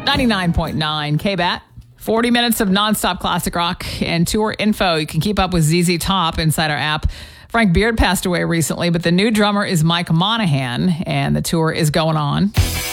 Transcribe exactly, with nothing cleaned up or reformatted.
ninety-nine point nine K B A T. forty minutes of nonstop classic rock and tour info. You can keep up with Z Z Top inside our app. Frank Beard passed away recently, but the new drummer is Mike Monahan, and the tour is going on.